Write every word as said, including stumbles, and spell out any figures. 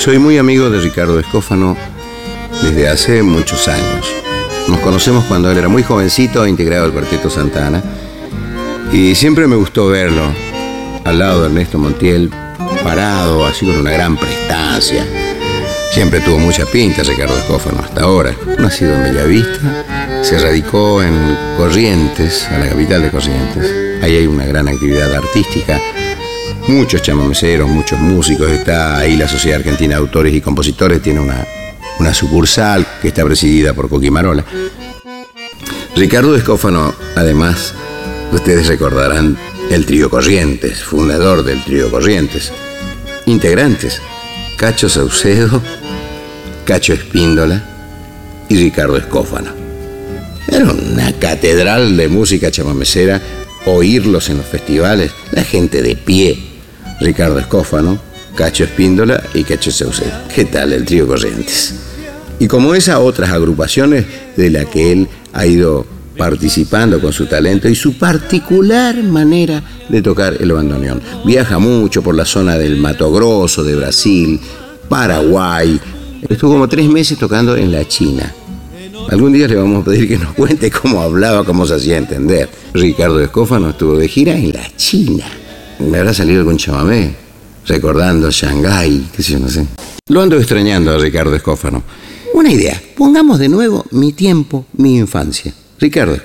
Soy muy amigo de Ricardo Escófano desde hace muchos años. Nos conocemos cuando él era muy jovencito, integrado al Cuarteto Santa Ana, y siempre me gustó verlo al lado de Ernesto Montiel, parado, así con una gran prestancia. Siempre tuvo mucha pinta Ricardo Escófano hasta ahora. Nacido en Bellavista, se radicó en Corrientes, a la capital de Corrientes. Ahí hay una gran actividad artística, muchos chamameceros, muchos músicos. Está ahí la Sociedad Argentina de Autores y Compositores, tiene una, una sucursal que está presidida por Coquimarola. Ricardo Escófano, además, ustedes recordarán el Trío Corrientes, fundador del Trío Corrientes. Integrantes: Cacho Saucedo, Cacho Espíndola y Ricardo Escófano. Era una catedral de música chamamecera, oírlos en los festivales, la gente de pie. Ricardo Escófano, Cacho Espíndola y Cacho Saucedo. ¿Qué tal el Trío Corrientes? Y como esas otras agrupaciones de las que él ha ido participando con su talento y su particular manera de tocar el bandoneón. Viaja mucho por la zona del Mato Grosso, de Brasil, Paraguay. Estuvo como tres meses tocando en la China. Algún día le vamos a pedir que nos cuente cómo hablaba, cómo se hacía entender. Ricardo Escófano estuvo de gira en la China. Me habrá salido con chamamé, recordando Shanghái, qué sé yo, no sé. Lo ando extrañando a Ricardo Escófano. Una idea, pongamos de nuevo Mi tiempo, mi infancia. Ricardo